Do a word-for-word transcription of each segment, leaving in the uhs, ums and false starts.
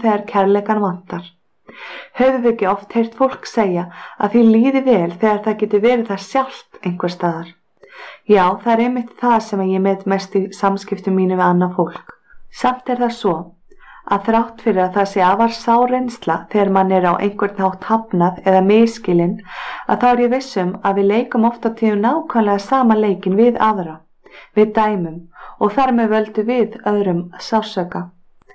þegar kærleikan vantar. Höfum við ekki oft heyrt fólk segja að því líði vel þegar það getur verið það sjálft einhver staðar? Já, það er einmitt það sem ég met mest í samskiptum mínu við annað fólk. Samt er það svo að þrátt fyrir að það sé afar sár reynsla þegar mann er á einhvern hátt hafnað eða misskilinn, að þá er ég viss um að við leikum oft á tíðum nákvæmlega sama leikinn við aðra, við dæmum og þar með völdu við öðrum sársauka.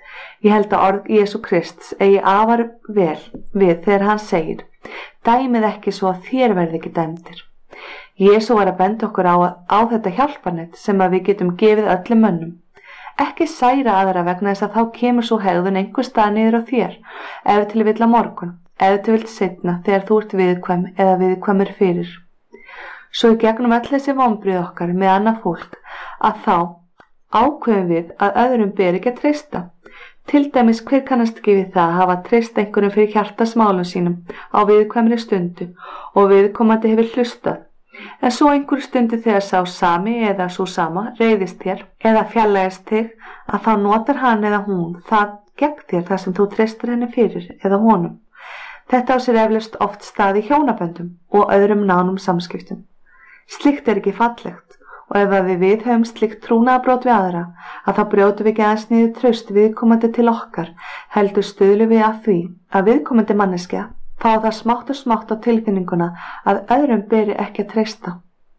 Ég held að orð Jesú Krists eigi afar vel við þegar hann segir: dæmið ekki svo að þér verði ekki dæmdir. Jesú var að benda okkur á, á þetta hjálparnet sem að við getum gefið öllum mönnum. Ekki særa aðra vegna þess að þá kemur svo hegðun einhver stað niður á þér, ef til vill á morgun, ef til vill seinna þegar þú ert viðkvæm eða viðkvæmur fyrir. Svo í gegnum öll þessi vonbrigði okkar með annað fólk, að þá ákveðum við að öðrum ber ekki að treysta. Til dæmis hver kannast ekki við það að hafa treyst einhverjum fyrir hjartasmálum sínum á viðkvæmri stundu og viðkomandi hefur hlustað. En svo einhverju stundu þegar sá sami eða svo sama reiðist þér eða fjarlægist þig, að þá notar hann eða hún það gegn þér þar sem þú treystir henni fyrir eða honum. Þetta á sér eflaust oft stað í hjónaböndum og öðrum nánum samskiptum. Slíkt er ekki fallegt og ef að við viðhöfum slíkt trúnaðarbrot við aðra, að þá brjótum við ekki aðeins niður traust viðkomandi til okkar, heldur stuðlum við að því að viðkomandi manneskja fá það smátt og smátt á tilfinninguna að öðrum beri ekki að treysta.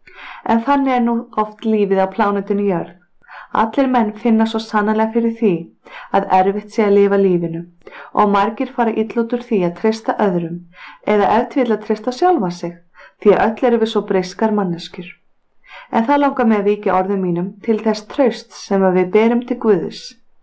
En þannig er nú oft lífið á plánutinu jörð. Allir menn finna svo sannarlega fyrir því að erfitt sé að lifa lífinu og margir fara illa út úr því að treysta öðrum eða ef til að treysta sjálfa sig, því að öll eru við svo breiskar manneskjur. En það langar mig að víkja orðum mínum til þess traust sem við berum til Guðs.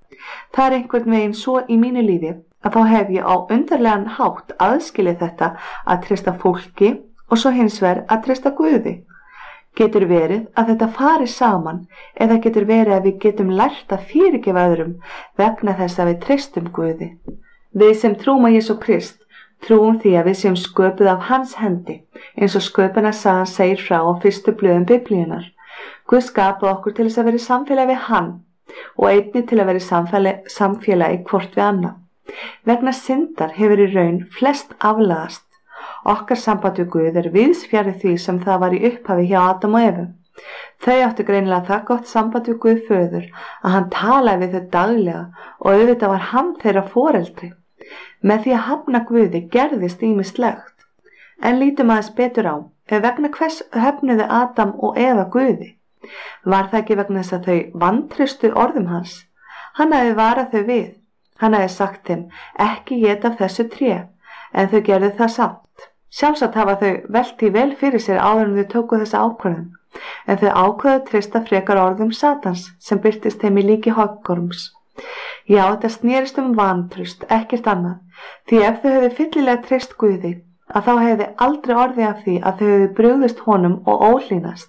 Það er einhvern veginn svo í mínu lífi að þá hef ég á undarlegan hátt aðskilið þetta að treysta fólki og svo hins vegar að treysta Guði. Getur verið að þetta fari saman eða getur verið að við getum lært að fyrirgefa öðrum vegna þess að við treystum Guði. Við sem trúum á Jesú Krist trúum því að við séum sköpuð af hans hendi, eins og sköpunarsagan segir frá á fyrstu blöðum Biblíunnar. Guð skapaði okkur til þess að vera í samfélagi við hann og einnig til að vera í samfélagi, samfélagi hvort við annað. Vegna syndar hefur í raun flest aflagast. Okkar samband við Guð er víðs fjarri því sem það var í upphafi hjá Adam og Evu. Þau áttu greinilega það gott samband við Guð föður að hann talaði við þau daglega og auðvitað var hann þeirra foreldri. Með því að hafna Guði gerðist ýmislegt. En lítum aðeins betur á, ef vegna hvers höfnuðu Adam og Eva Guði? Var það ekki vegna þess að þau vantreystu orðum hans? Hann hafði varað þau við. Hann hafði sagt þeim, ekki éta af þessu tré, en þau gerðu það samt. Sjálfsagt hafa þau velt því vel fyrir sér áður en þau tóku þessa ákvörðun, en þau ákveðu að treysta frekar orðum Satans sem birtist þeim í líki höggorms. Já, þetta snerist um vantraust, ekkert annað, því ef þau hefðu fyllilega treyst Guði, að þá hefði aldrei orðið af því að þau hefðu brugðist honum og óhlýðnast.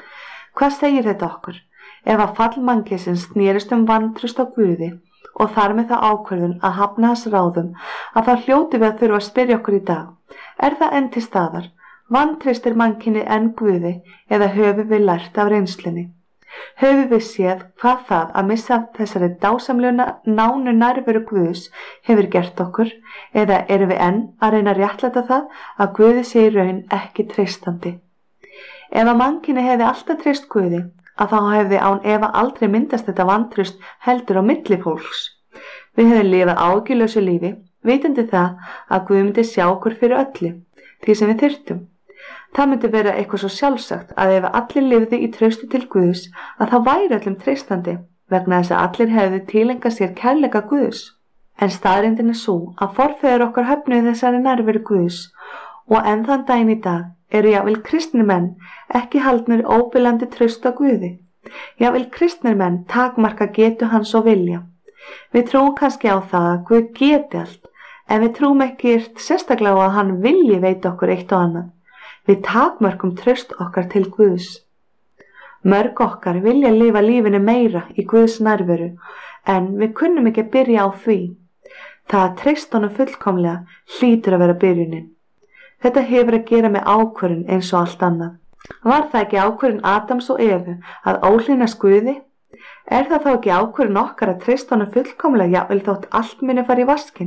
Hvað segir þetta okkur? Ef að fall mannkynsins snerist um vantraust á Guði og þar með það ákvörðun að hafna hans ráðum, að þá hljótum við að þurfa að spyrja okkur í dag, er það enn til staðar? Vantreystir mannkynið enn Guði eða höfum við lært af reynslunni? Höfum við séð hvað það að missa þessari dásamlegu nánu nærveru Guðs hefur gert okkur, eða erum við enn að reyna að réttlæta það að Guði sé í raun ekki treystandi? Ef að mannkynið hefði alltaf treyst Guði, að þá hefði án efa aldrei myndast þetta vantraust heldur á milli fólks. Við hefðum lifað áhyggjulausu lífi, vitandi það að Guð myndi sjá okkur fyrir öllu, því sem við þyrftum. Það myndi vera eitthvað svo sjálfsagt að ef allir lifðu í trausti til Guðs, að það væri öllum treystandi, vegna þess að allir hefðu tilengað sér kærleika Guðs. En staðreyndin er svo að forfeður okkar höfnuðu þessari nærveru Guðs og enn þann daginn í dag eru jafnvel kristnir menn ekki haldnir óbilandi traust á Guði. Jafnvel kristnir menn takmarka getu hans og vilja. Við trúum kannski á það að Guð geti allt, en við trúum ekki sérstaklega á að hann vilji veita okkur eitt og annað. Við takmörkum traust okkar til Guðs. Mörg okkar vilja lifa lífinu meira í Guðs nærveru, en við kunnum ekki að byrja á því. Það að treysta honum fullkomlega hlýtur að vera byrjunin. Þetta hefur að gera með ákvörðun eins og allt annað. Var það ekki ákvörðun Adams og Evu að óhlýðnast Guði? Er það þá ekki ákvörðun okkar að treysta honum fullkomlega, jafnvel þótt allt muni fara í vaskinn?